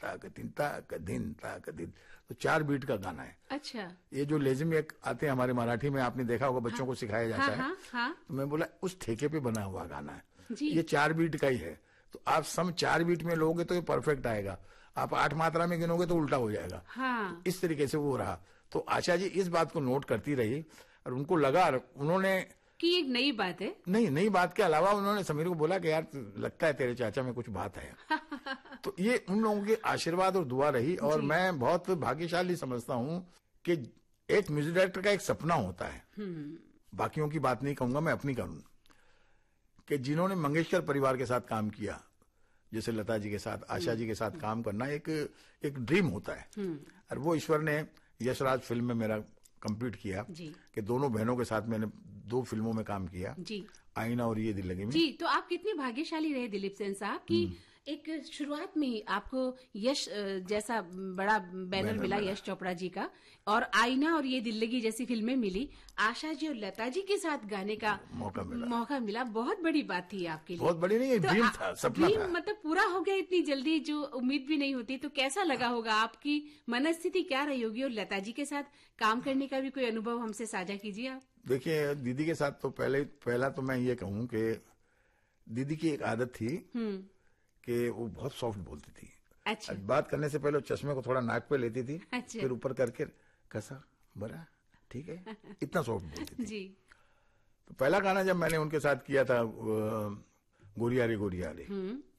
ताक दिन ताक दिन ताक दिन, तो 4 बीट का गाना है। अच्छा। ये जो लेजिम एक आते हैं हमारे मराठी में, आपने देखा होगा, बच्चों को सिखाया जाता है। तो मैं बोला उस ठेके पे बना हुआ गाना है ये, 4 बीट का ही है। तो आप सम 4 बीट में लोगे तो ये परफेक्ट आएगा, आप 8 मात्रा में गिनोगे तो उल्टा हो जाएगा। तो इस तरीके से वो रहा। तो आशा जी इस बात को नोट करती रही और उनको लगा, उन्होंने कि एक नई बात है। नहीं, नई बात के अलावा उन्होंने समीर को बोला कि यार लगता है तेरे चाचा में कुछ बात है। तो ये उन लोगों के आशीर्वाद और दुआ रही। और मैं बहुत भाग्यशाली समझता हूं कि एक म्यूजिक डायरेक्टर का एक सपना होता है, बाकियों की बात नहीं कहूंगा, मैं अपनी करूं, कि जिन्होंने मंगेशकर परिवार के साथ काम किया, जैसे लता जी के साथ, आशा जी के साथ काम करना एक ड्रीम होता है। और वो ईश्वर ने यशराज फिल्म में मेरा कंप्लीट किया कि दोनों बहनों के साथ मैंने 2 फिल्मों में काम किया जी, आईना और ये दिल लगी में। जी, तो आप कितने भाग्यशाली रहे दिलीप सेन साहब कि एक शुरुआत में ही आपको यश जैसा बड़ा बैनर मिला, यश चोपड़ा जी का, और आईना और ये दिल लगी जैसी फिल्में मिली, आशा जी और लता जी के साथ गाने का मौका मिला। बहुत बड़ी बात थी आपके लिए। बहुत बड़ी नहीं, ड्रीम था, सपना था। मतलब पूरा हो गया इतनी जल्दी, जो उम्मीद भी नहीं होती। तो कैसा लगा होगा, आपकी मनस्थिति क्या रही होगी? और लता जी के साथ काम करने का भी कोई अनुभव हमसे साझा कीजिए आप। देखिए, दीदी के साथ तो पहला तो मैं ये कहूं कि दीदी की एक आदत थी कि वो बहुत सॉफ्ट बोलती थी। अच्छा। बात करने से पहले चश्मे को थोड़ा नाक पे लेती थी। अच्छा। फिर ऊपर करके कैसा बड़ा ठीक है, इतना सॉफ्ट बोलती थी जी। तो पहला गाना जब मैंने उनके साथ किया था गोरिया रे गोरिया रे,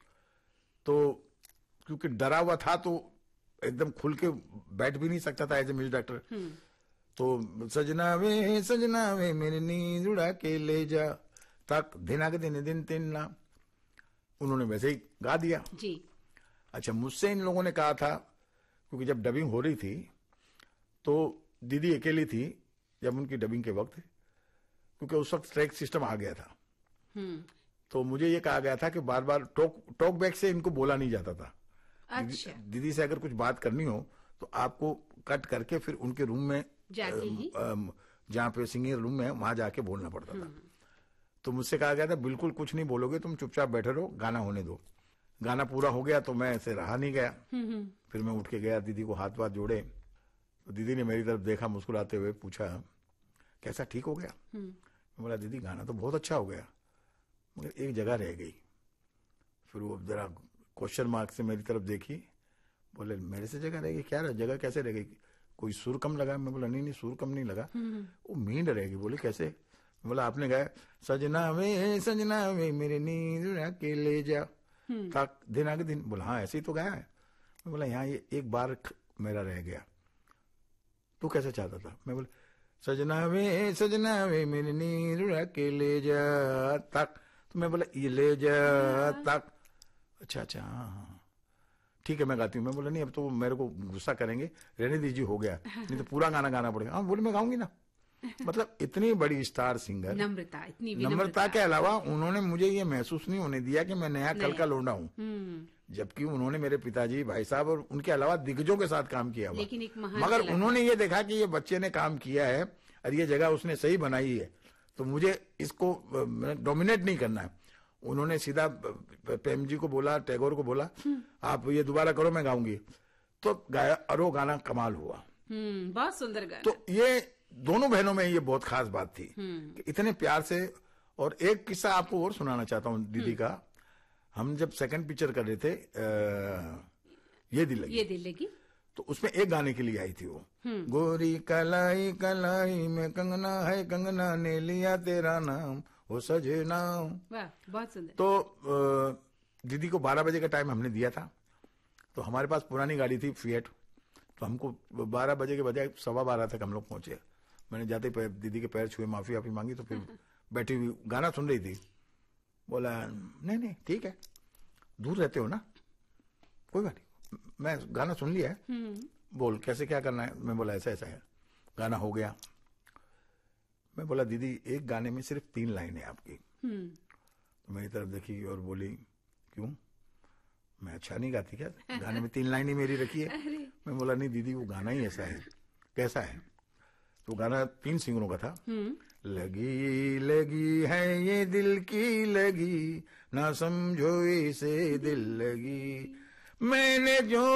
तो क्योंकि डरा हुआ था तो एकदम खुल के बैठ भी नहीं सकता था एज ए म्यूजिक डायरेक्टर। तो सजना वे मेरी नींद उड़ा के ले जा तक दिना के दिन तीन ना, उन्होंने वैसे ही गा दिया जी। अच्छा, मुझसे इन लोगों ने कहा था, क्योंकि जब डबिंग हो रही थी तो दीदी अकेली थी जब उनकी डबिंग के वक्त, क्योंकि उस वक्त ट्रैक सिस्टम आ गया था। तो मुझे ये कहा गया था कि बार बार टॉक बैक से इनको बोला नहीं जाता था। अच्छा। दीदी से अगर कुछ बात करनी हो तो आपको कट करके फिर उनके रूम में जहाँ पे सिंगिंग रूम में वहां जाके बोलना पड़ता था। तो मुझसे कहा गया था बिल्कुल कुछ नहीं बोलोगे, तुम चुपचाप बैठे रहो, गाना होने दो। गाना पूरा हो गया तो मैं ऐसे रहा नहीं गया। फिर मैं उठ के गया, दीदी को हाथ जोड़े, तो दीदी ने मेरी तरफ देखा, मुस्कुराते हुए पूछा कैसा, ठीक हो गया? मैं बोला दीदी गाना तो बहुत अच्छा हो गया, मगर एक जगह रह गई। फिर वो जरा क्वेश्चन मार्क से मेरी तरफ देखी, बोले मेरे से जगह रह गई? क्या जगह कैसे रह गई? कोई सुर कम लगा? मैं बोला नहीं सुर कम नहीं लगा, वो मींड रहेगी। बोले कैसे? बोला आपने गाया सजना वे मेरे नींद उड़ा के ले जा तक दिन आगे दिन। बोला हाँ ऐसे ही तो गाया है। मैं बोला यहाँ ये एक बार मेरा रह गया, तू कैसे चाहता था? मैं बोला सजना वे मेरी नींद उड़ा के ले जा तक। तो मैं बोला ये ले जा तक, अच्छा हाँ ठीक है मैं गाती हूँ। मैं बोला नहीं अब तो मेरे को गुस्सा करेंगे, रहने दीजिए हो गया, नहीं तो पूरा गाना गाना पड़ेगा। हाँ बोले मैं गाऊंगी ना। मतलब इतनी बड़ी स्टार सिंगर, नम्रता के अलावा उन्होंने मुझे ये महसूस नहीं होने दिया कि मैं नया कल का लौंडा हूँ। जबकि उन्होंने मेरे पिताजी, भाई साहब और उनके अलावा दिग्गजों के साथ काम किया हुआ, मगर उन्होंने ये देखा कि ये बच्चे ने काम किया है और ये जगह उसने सही बनाई है, तो मुझे इसको डोमिनेट नहीं करना है। उन्होंने सीधा प्रेम जी को बोला, टैगोर को बोला आप ये दोबारा करो मैं गाऊंगी, तो गाया और वो गाना कमाल हुआ। बहुत सुंदर गाना। तो ये दोनों बहनों में ये बहुत खास बात थी कि इतने प्यार से। और एक किस्सा आपको और सुनाना चाहता हूँ दीदी का। हम जब सेकंड पिक्चर कर रहे थे ये दिल लगी, तो उसमें एक गाने के लिए आई थी वो, गोरी कलाई कलाई में कंगना है, कंगना ने लिया तेरा नाम वो सजना। बहुत सुंदर। तो दीदी को 12 बजे का टाइम हमने दिया था, तो हमारे पास पुरानी गाड़ी थी फिएट, तो हमको 12 बजे के बजाय 12:15 तक हम लोग पहुंचे। मैंने जाते दीदी के पैर छुए, माफी मांगी, तो फिर बैठी हुई गाना सुन रही थी। बोला नहीं ठीक है, दूर रहते हो ना, कोई बात नहीं, मैं गाना सुन लिया है, बोल कैसे क्या करना है। मैं बोला ऐसा है। गाना हो गया। मैं बोला दीदी एक गाने में सिर्फ 3 लाइन है आपकी। तो मेरी तरफ देखी और बोली क्यों, मैं अच्छा नहीं गाती क्या? गाने में 3 लाइन ही मेरी रखी है। मैं बोला नहीं दीदी वो गाना ही ऐसा है। कैसा है? तो गाना 3 सिंगरों का था। लगी लगी है ये दिल की लगी, ना समझो इसे दिल लगी, मैंने जो